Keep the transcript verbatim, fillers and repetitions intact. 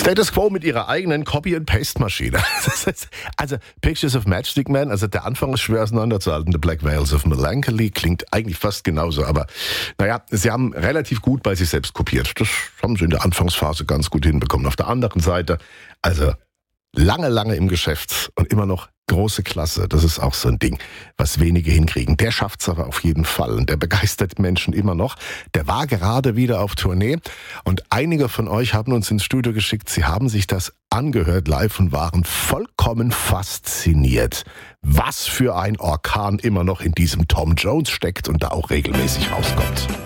Status Quo mit ihrer eigenen Copy-and-Paste-Maschine. Also Pictures of Matchstick Man, also der Anfang ist schwer auseinanderzuhalten. The Black Veils of Melancholy klingt eigentlich fast genauso, aber naja, sie haben relativ gut bei sich selbst kopiert. Das haben sie in der Anfangsphase ganz gut hinbekommen. Auf der anderen Seite, also lange, lange im Geschäft und immer noch große Klasse. Das ist auch so ein Ding, was wenige hinkriegen. Der schafft's aber auf jeden Fall und der begeistert Menschen immer noch. Der war gerade wieder auf Tournee und einige von euch haben uns ins Studio geschickt. Sie haben sich das angehört live und waren vollkommen fasziniert. Was für ein Orkan immer noch in diesem Tom Jones steckt und da auch regelmäßig rauskommt.